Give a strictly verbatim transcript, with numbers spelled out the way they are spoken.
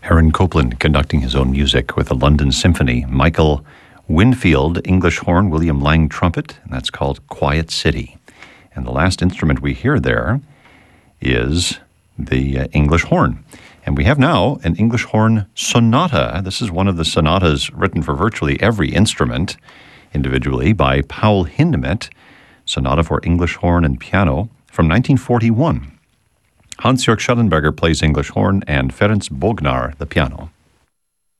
Aaron Copland conducting his own music with the London Symphony. Michael Winfield, English horn, William Lang, trumpet, and that's called Quiet City. And the last instrument we hear there is the uh, English horn. And we have now an English horn sonata. This is one of the sonatas written for virtually every instrument individually by Paul Hindemith, Sonata for English horn and piano from nineteen forty-one. Hans-Jörg Schellenberger plays English horn and Ferenc Bognar the piano.